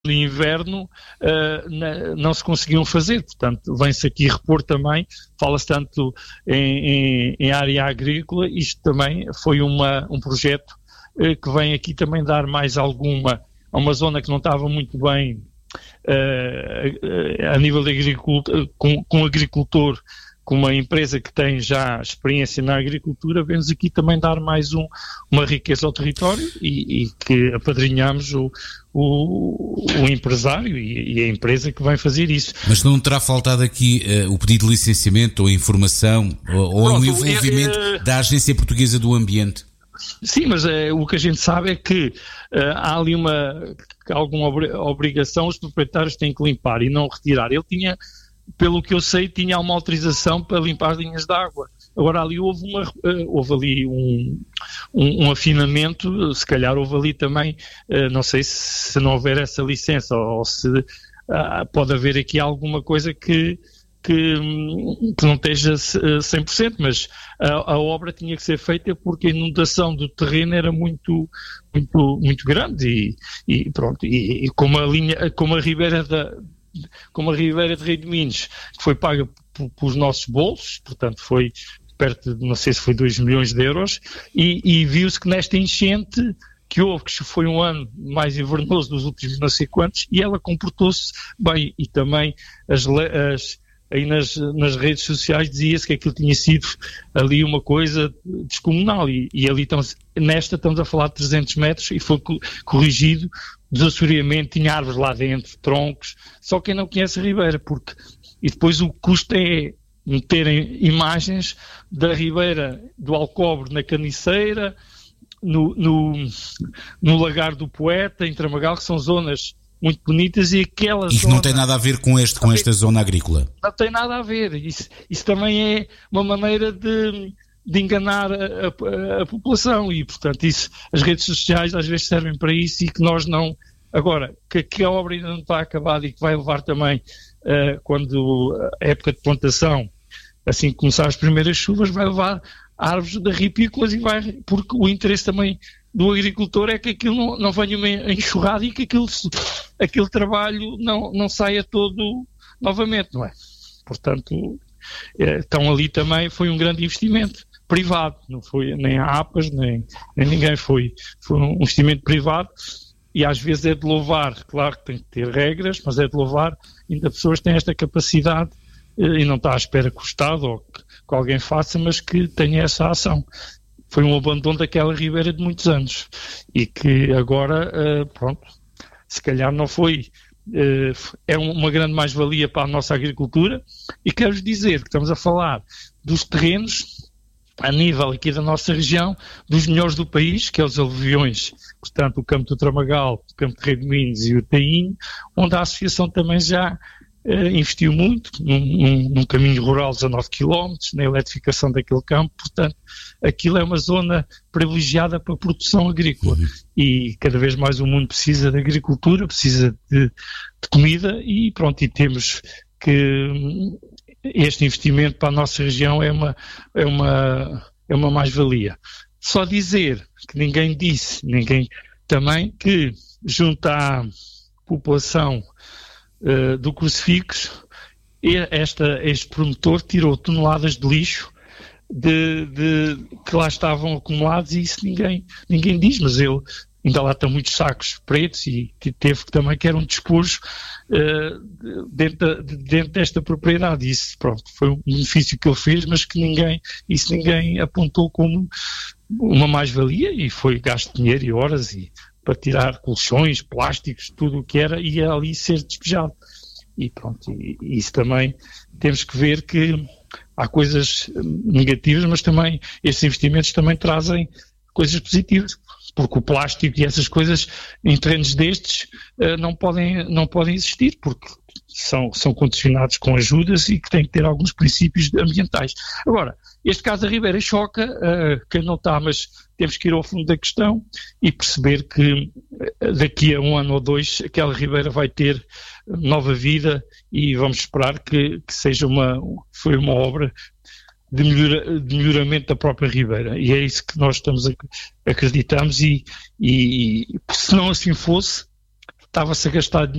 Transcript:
de inverno não se conseguiam fazer, portanto vem-se aqui repor também, fala-se tanto em área agrícola, isto também foi um projeto que vem aqui também dar mais a uma zona que não estava muito bem a nível de agricultura, com agricultor, com uma empresa que tem já experiência na agricultura, vemos aqui também dar mais uma riqueza ao território e que apadrinhamos o empresário e a empresa que vai fazer isso. Mas não terá faltado aqui o pedido de licenciamento ou informação ou o envolvimento da Agência Portuguesa do Ambiente? Sim, mas o que a gente sabe é que há ali alguma obrigação, os proprietários têm que limpar e não retirar. Ele tinha, pelo que eu sei, tinha uma autorização para limpar as linhas de água. Agora ali houve ali um afinamento, se calhar houve ali também, não sei se não houver essa licença ou se pode haver aqui alguma coisa que não esteja 100%, mas a obra tinha que ser feita porque a inundação do terreno era muito, muito, muito grande e pronto, e como a Ribeira de Rei de Minas, que foi paga pelos nossos bolsos, portanto foi perto de, não sei se foi 2 milhões de euros, e viu-se que nesta enchente que houve, que foi um ano mais invernoso dos últimos não sei quantos, e ela comportou-se bem, e também aí nas redes sociais dizia-se que aquilo tinha sido ali uma coisa descomunal, e ali estamos a falar de 300 metros, e foi corrigido desassoreamento, tinha árvores lá dentro, troncos, só quem não conhece a Ribeira, e depois o custo é meterem imagens da Ribeira do Alcobre na Caniceira, no Lagar do Poeta, em Tramagal, que são zonas muito bonitas, e aquelas Isso não tem nada a ver com esta zona agrícola? Não tem nada a ver, isso também é uma maneira de enganar a população, e portanto as redes sociais às vezes servem para isso, e que nós não, agora, que a obra ainda não está acabada e que vai levar também, quando a época de plantação, assim que começar as primeiras chuvas, vai levar árvores ripícolas, porque o interesse também do agricultor é que aquilo não venha uma enxurrada e que aquele trabalho não saia todo novamente, não é? Portanto, então ali também foi um grande investimento privado, não foi nem a APAS, nem ninguém, foi um investimento privado, e às vezes é de louvar, claro que tem que ter regras, mas é de louvar, ainda pessoas têm esta capacidade e não está à espera que o Estado ou que alguém faça, mas que tenha essa ação. Foi um abandono daquela ribeira de muitos anos, e que agora, pronto, se calhar não foi, é uma grande mais-valia para a nossa agricultura, e quero-vos dizer que estamos a falar dos terrenos, a nível aqui da nossa região, dos melhores do país, que é os aluviões, portanto o Campo do Tramagal, o Campo de Rei de Minas e o Tainho, onde a associação também já investiu muito num caminho rural de 19 km, na eletrificação daquele campo, portanto aquilo é uma zona privilegiada para a produção agrícola, e cada vez mais o mundo precisa de agricultura, precisa de comida, e pronto, e temos que este investimento para a nossa região é uma mais-valia. Só dizer que ninguém também, que junto à população do Crucifixo, este promotor tirou toneladas de lixo que lá estavam acumulados, e isso ninguém diz, mas ele ainda lá estão muitos sacos pretos, e teve que também, que era um despojo dentro desta propriedade. Isso, pronto, foi um benefício que ele fez, mas que ninguém apontou como uma mais-valia, e foi gasto dinheiro e horas para tirar colchões, plásticos, tudo o que ia ali ser despejado. E pronto, e isso também temos que ver que há coisas negativas, mas também estes investimentos também trazem coisas positivas, porque o plástico e essas coisas em terrenos destes não podem existir, porque são condicionados com ajudas e que têm que ter alguns princípios ambientais. Agora, este caso da Ribeira choca quem não está, mas temos que ir ao fundo da questão e perceber que daqui a 1 ano ou 2 aquela Ribeira vai ter nova vida, e vamos esperar que seja foi uma obra de melhoramento da própria Ribeira, e é isso que nós acreditamos, e se não assim fosse, estava-se a gastar dinheiro